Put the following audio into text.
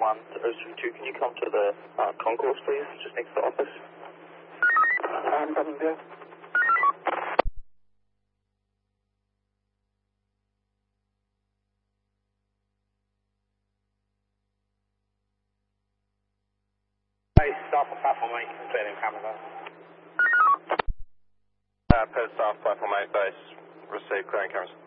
1 to 032. Can you come to the concourse, please, just next to the office? I'm coming there. Base staff on platform 8, clearing Canada. Per staff, platform 8 base, receive clearing cameras.